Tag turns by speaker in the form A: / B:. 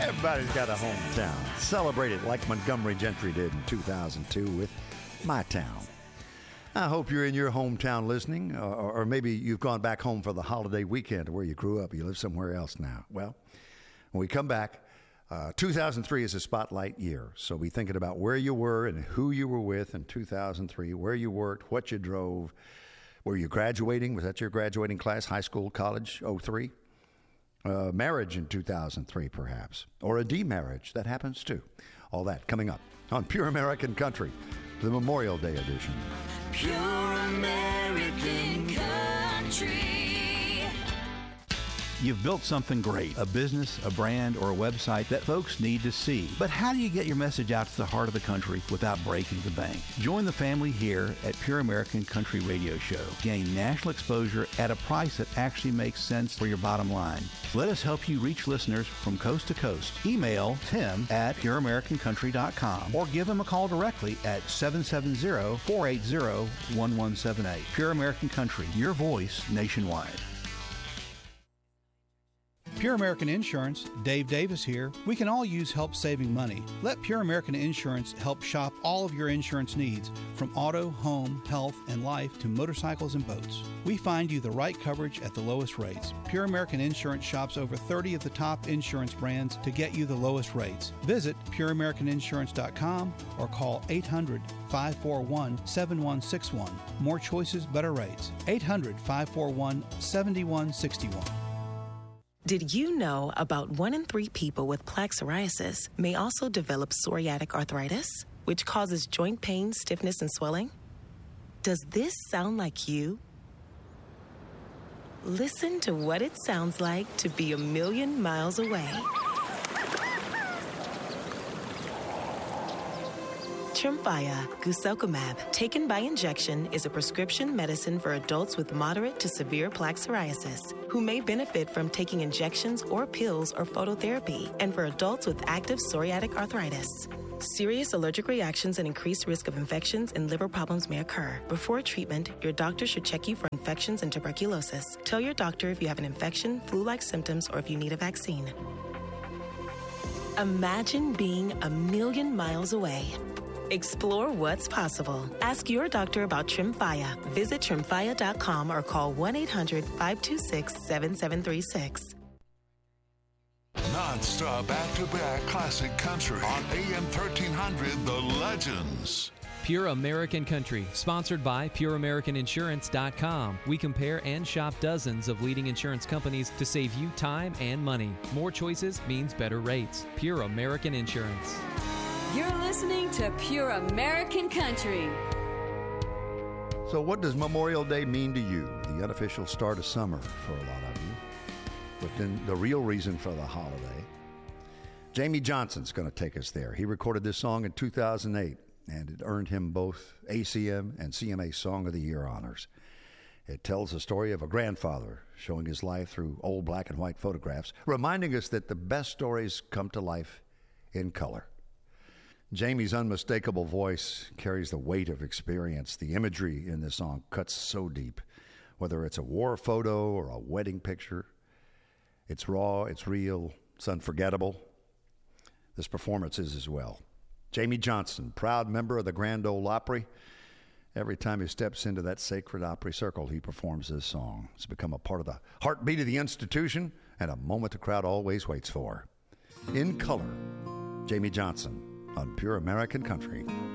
A: Everybody's got a hometown. Celebrate it like Montgomery Gentry did in 2002 with My Town. I hope you're in your hometown listening, or maybe you've gone back home for the holiday weekend where you grew up. You live somewhere else now. Well, when we come back, 2003 is a spotlight year, so be thinking about where you were and who you were with in 2003, where you worked, what you drove. Were you graduating? Was that your graduating class, high school, college, 03? Marriage in 2003, perhaps. Or a demarriage. That happens, too. All that coming up on Pure American Country, the Memorial Day edition.
B: Pure American Country.
C: You've built something great, a business, a brand, or a website that folks need to see. But how do you get your message out to the heart of the country without breaking the bank? Join the family here at Pure American Country Radio Show. Gain national exposure at a price that actually makes sense for your bottom line. Let us help you reach listeners from coast to coast. Email Tim at pureamericancountry.com or give him a call directly at 770-480-1178. Pure American Country, your voice nationwide.
D: Pure American Insurance, Dave Davis here. We can all use help saving money. Let Pure American Insurance help shop all of your insurance needs, from auto, home, health, and life to motorcycles and boats. We find you the right coverage at the lowest rates. Pure American Insurance shops over 30 of the top insurance brands to get you the lowest rates. Visit pureamericaninsurance.com or call 800-541-7161. More choices, better rates. 800-541-7161.
E: Did you know about 1 in 3 people with plaque psoriasis may also develop psoriatic arthritis, which causes joint pain, stiffness, and swelling? Does this sound like you? Listen to what it sounds like to be a million miles away. Tremfya guselkumab, taken by injection, is a prescription medicine for adults with moderate to severe plaque psoriasis who may benefit from taking injections or pills or phototherapy, and for adults with active psoriatic arthritis. Serious allergic reactions and increased risk of infections and liver problems may occur. Before treatment, your doctor should check you for infections and tuberculosis. Tell your doctor if you have an infection, flu-like symptoms, or if you need a vaccine. Imagine being a million miles away. Explore what's possible. Ask your doctor about Tremfya. Visit Tremfya.com or call 1-800-526-7736.
F: Non-stop back-to-back classic country on AM 1300, The Legends.
G: Pure American Country, sponsored by PureAmericanInsurance.com. We compare and shop dozens of leading insurance companies to save you time and money. More choices means better rates. Pure American Insurance.
B: You're listening to Pure American Country.
A: So what does Memorial Day mean to you? The unofficial start of summer for a lot of you. But then the real reason for the holiday. Jamey Johnson's going to take us there. He recorded this song in 2008, and it earned him both ACM and CMA Song of the Year honors. It tells the story of a grandfather showing his life through old black and white photographs, reminding us that the best stories come to life in color. Jamey's unmistakable voice carries the weight of experience. The imagery in this song cuts so deep. Whether it's a war photo or a wedding picture, it's raw, it's real, it's unforgettable. This performance is as well. Jamey Johnson, proud member of the Grand Ole Opry. Every time he steps into that sacred Opry circle, he performs this song. It's become a part of the heartbeat of the institution and a moment the crowd always waits for. In color, Jamey Johnson on Pure American Country.